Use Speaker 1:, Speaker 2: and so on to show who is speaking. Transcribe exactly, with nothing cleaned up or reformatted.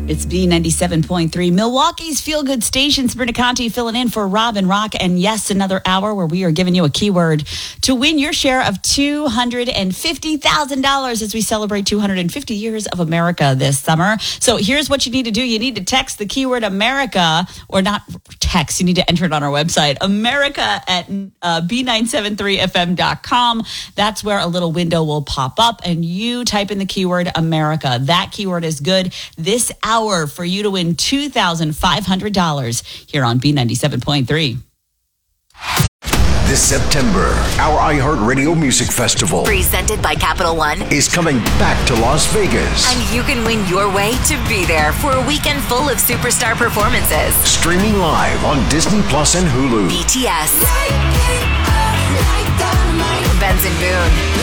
Speaker 1: It's B ninety-seven point three, Milwaukee's feel-good station. Sabrina Conti filling in for Robin Rock. And yes, another hour where we are giving you a keyword to win your share of two hundred fifty thousand dollars as we celebrate two hundred fifty years of America this summer. So here's what you need to do. You need to text the keyword America, or not text. You need to enter it on our website, America at uh, B nine seven three F M dot com. That's where a little window will pop up and you type in the keyword America. That keyword is good this hour for you to win two thousand five hundred dollars here on B ninety-seven point three.
Speaker 2: This September, our iHeartRadio Music Festival,
Speaker 3: presented by Capital One,
Speaker 2: is coming back to Las Vegas.
Speaker 3: And you can win your way to be there for a weekend full of superstar performances.
Speaker 2: Streaming live on Disney Plus and Hulu.
Speaker 3: B T S, Benson Boone,